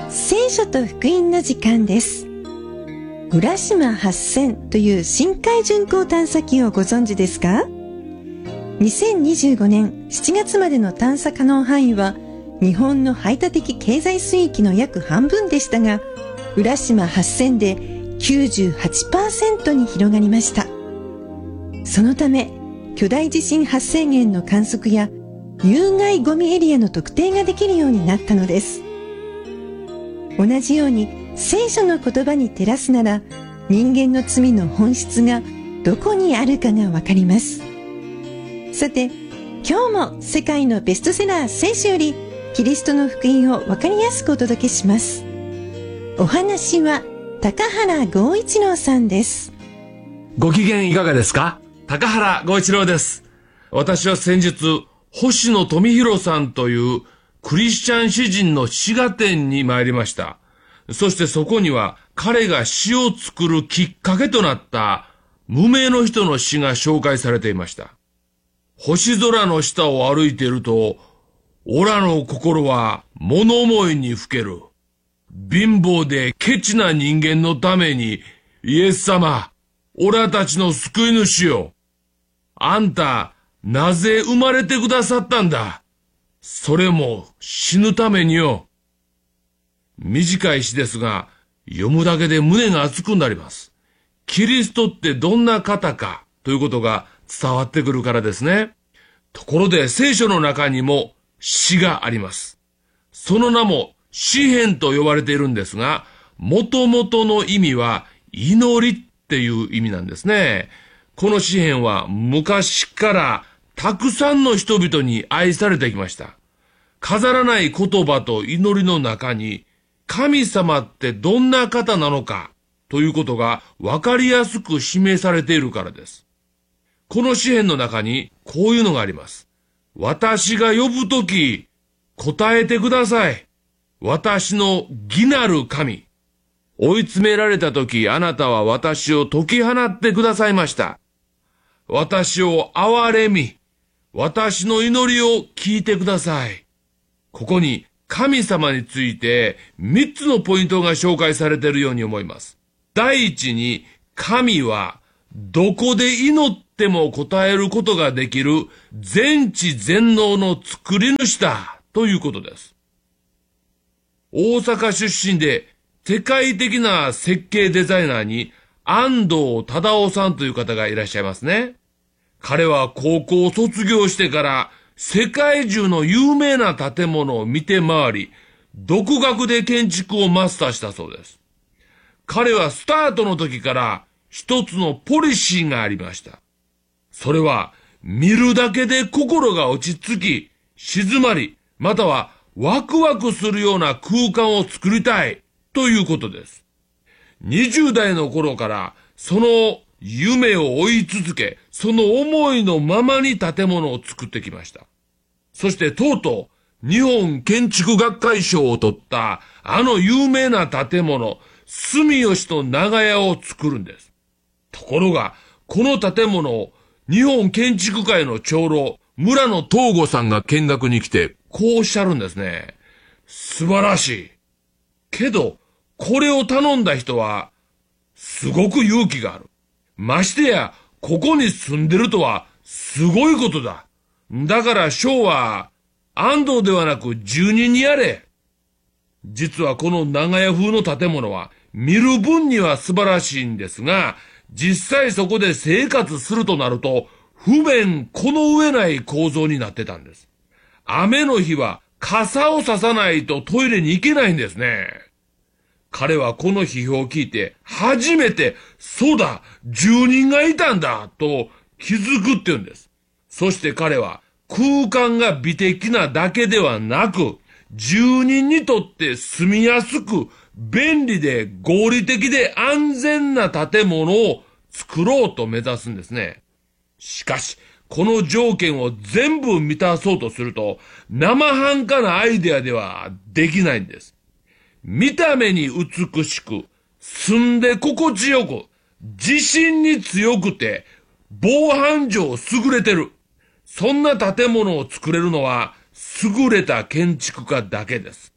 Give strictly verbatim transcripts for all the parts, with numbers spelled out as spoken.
聖書と福音の時間です。浦島はっせんという深海巡航探査機をご存知ですか？にせんにじゅうごねんしちがつまでの探査可能範囲は日本の排他的経済水域の約半分でしたが、浦島はっせんで きゅうじゅうはちパーセント に広がりました。そのため巨大地震発生源の観測や有害ゴミエリアの特定ができるようになったのです。同じように聖書の言葉に照らすなら、人間の罪の本質がどこにあるかがわかります。さて、今日も世界のベストセラー聖書よりキリストの福音をわかりやすくお届けします。お話は高原剛一郎さんです。 ご機嫌いかがですか？高原剛一郎です。私は先日、星野富弘さんというクリスチャン詩人の詩画展に参りました。そしてそこには彼が詩を作るきっかけとなった無名の人の詩が紹介されていました。星空の下を歩いていると、オラの心は物思いにふける。貧乏でケチな人間のために、イエス様、オラたちの救い主よ。あんた、なぜ生まれてくださったんだ。それも死ぬためによ。短い詩ですが、読むだけで胸が熱くなります。キリストってどんな方かということが伝わってくるからですね。ところで聖書の中にも詩があります。その名も詩篇と呼ばれているんですが、元々の意味は祈りっていう意味なんですね。この詩篇は昔からたくさんの人々に愛されてきました。飾らない言葉と祈りの中に、神様ってどんな方なのかということがわかりやすく示されているからです。この詩篇の中にこういうのがあります。私が呼ぶとき、答えてください。私の義なる神。追い詰められたとき、あなたは私を解き放ってくださいました。私を憐れみ、私の祈りを聞いてください。ここに神様について三つのポイントが紹介されているように思います。第一に、神はどこで祈っても答えることができる全知全能の作り主だということです。大阪出身で世界的な設計デザイナーに安藤忠雄さんという方がいらっしゃいますね。彼は高校を卒業してから世界中の有名な建物を見て回り、独学で建築をマスターしたそうです。彼はスタートの時から一つのポリシーがありました。それは見るだけで心が落ち着き、静まり、またはワクワクするような空間を作りたいということです。にじゅう代の頃からその夢を追い続け、その思いのままに建物を作ってきました。そしてとうとう日本建築学会賞を取ったあの有名な建物、住吉と長屋を作るんです。ところが、この建物を日本建築界の長老、村野東吾さんが見学に来て、こうおっしゃるんですね。素晴らしい。けど、これを頼んだ人は、すごく勇気がある。ましてや、ここに住んでるとは、すごいことだ。だから賞は、安藤ではなく住人にやれ。実はこの長屋風の建物は、見る分には素晴らしいんですが、実際そこで生活するとなると、不便この上ない構造になってたんです。雨の日は傘をささないとトイレに行けないんですね。彼はこの批評を聞いて、初めて、そうだ、住人がいたんだ、と気づくって言うんです。そして彼は、空間が美的なだけではなく、住人にとって住みやすく、便利で合理的で安全な建物を作ろうと目指すんですね。しかし、この条件を全部満たそうとすると、生半可なアイデアではできないんです。見た目に美しく、住んで心地よく、地震に強くて、防犯上優れてる。そんな建物を作れるのは、優れた建築家だけです。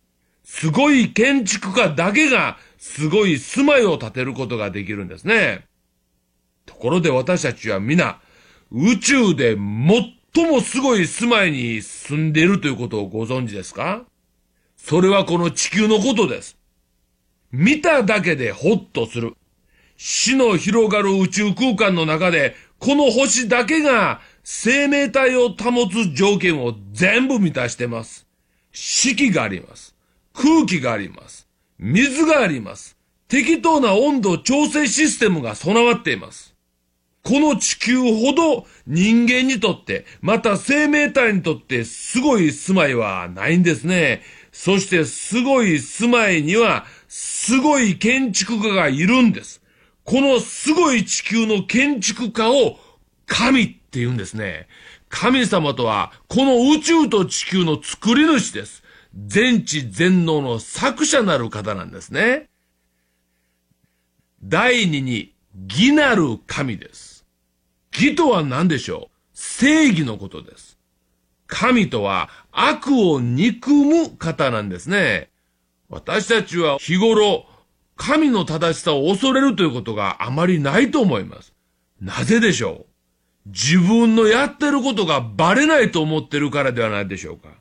すごい建築家だけがすごい住まいを建てることができるんですね。ところで私たちは皆、宇宙で最もすごい住まいに住んでいるということをご存知ですか？それはこの地球のことです。見ただけでホッとする。死の広がる宇宙空間の中で、この星だけが生命体を保つ条件を全部満たしています。四季があります。空気があります。水があります。適当な温度調整システムが備わっています。この地球ほど人間にとって、また生命体にとってすごい住まいはないんですね。そしてすごい住まいにはすごい建築家がいるんです。このすごい地球の建築家を神って言うんですね。神様とはこの宇宙と地球の作り主です。全知全能の作者なる方なんですね。第二に義なる神です。義とは何でしょう？正義のことです。神とは悪を憎む方なんですね。私たちは日頃、神の正しさを恐れるということがあまりないと思います。なぜでしょう？自分のやってることがバレないと思ってるからではないでしょうか。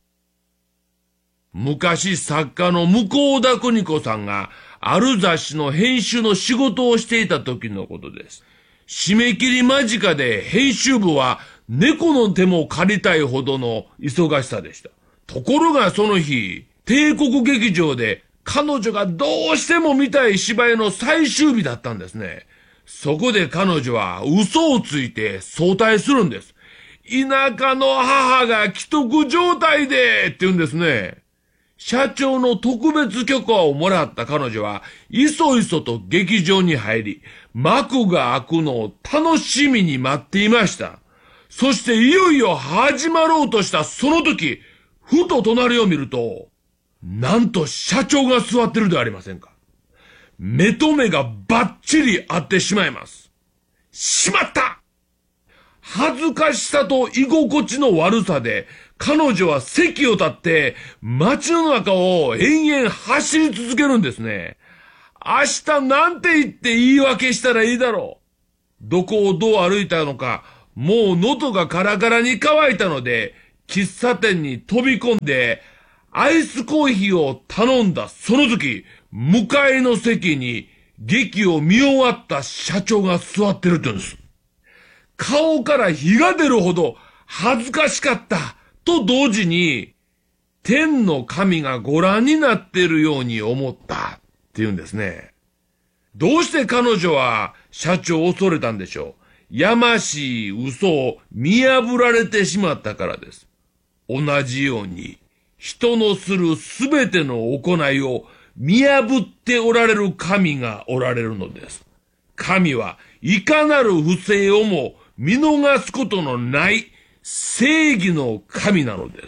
昔作家の向田邦子さんがある雑誌の編集の仕事をしていた時のことです。締め切り間近で編集部は猫の手も借りたいほどの忙しさでした。ところがその日、帝国劇場で彼女がどうしても見たい芝居の最終日だったんですね。そこで彼女は嘘をついて早退するんです。田舎の母が既得状態でって言うんですね。社長の特別許可をもらった彼女は、いそいそと劇場に入り、幕が開くのを楽しみに待っていました。そしていよいよ始まろうとしたその時、ふと隣を見ると、なんと社長が座ってるではありませんか。目と目がバッチリ合ってしまいます。しまった！恥ずかしさと居心地の悪さで、彼女は席を立って街の中を延々走り続けるんですね。明日なんて言って言い訳したらいいだろう。どこをどう歩いたのか、もう喉がカラカラに乾いたので、喫茶店に飛び込んで、アイスコーヒーを頼んだその時、向かいの席に劇を見終わった社長が座ってるって言うんです。顔から火が出るほど恥ずかしかったと同時に、天の神がご覧になっているように思ったって言うんですね。どうして彼女は社長を恐れたんでしょう。やましい嘘を見破られてしまったからです。同じように、人のするすべての行いを見破っておられる神がおられるのです。神はいかなる不正をも見逃すことのない正義の神なのです。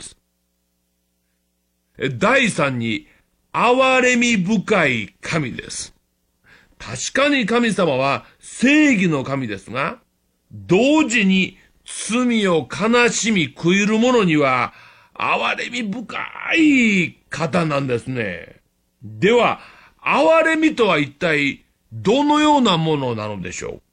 第三に、憐れみ深い神です。確かに神様は正義の神ですが、同時に罪を悲しみ悔いる者には憐れみ深い方なんですね。では、憐れみとは一体どのようなものなのでしょう。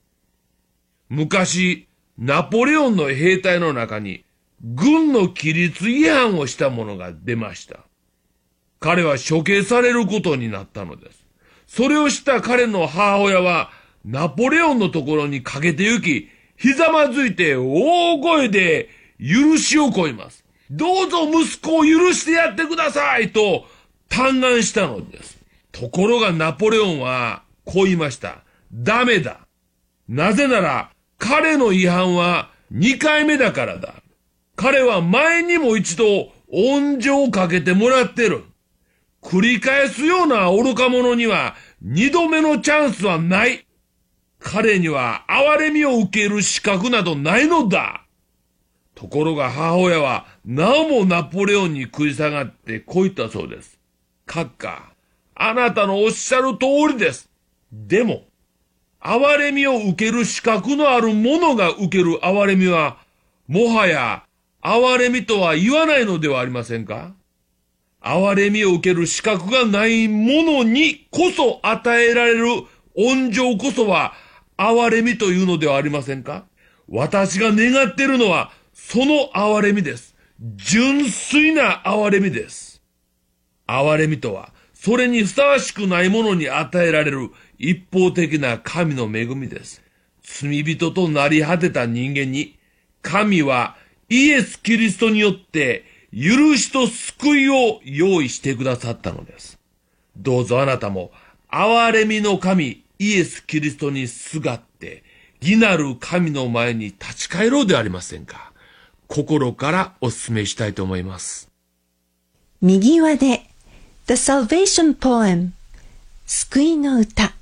昔、ナポレオンの兵隊の中に軍の規律違反をした者が出ました。彼は処刑されることになったのです。それを知った彼の母親はナポレオンのところにかけて行き、ひざまずいて大声で許しを請います。どうぞ息子を許してやってくださいと嘆願したのです。ところがナポレオンはこう言いました。ダメだ。なぜなら彼の違反はにかいめだからだ。彼は前にも一度恩情をかけてもらってる。繰り返すような愚か者には二度目のチャンスはない。彼には憐れみを受ける資格などないのだ。ところが母親はなおもナポレオンに食い下がってこう言ったそうです。閣下、あなたのおっしゃる通りです。でも、憐れみを受ける資格のある者が受ける憐れみは、もはや憐れみとは言わないのではありませんか？ 憐れみを受ける資格がない者にこそ与えられる恩情こそは憐れみというのではありませんか？私が願っているのはその憐れみです。純粋な憐れみです。憐れみとは、それにふさわしくないものに与えられる一方的な神の恵みです。罪人となり果てた人間に、神はイエス・キリストによって許しと救いを用意してくださったのです。どうぞあなたも憐れみの神イエス・キリストにすがって義なる神の前に立ち返ろうではありませんか。心からお勧めしたいと思います。 右輪で The Salvation Poem 救いの歌。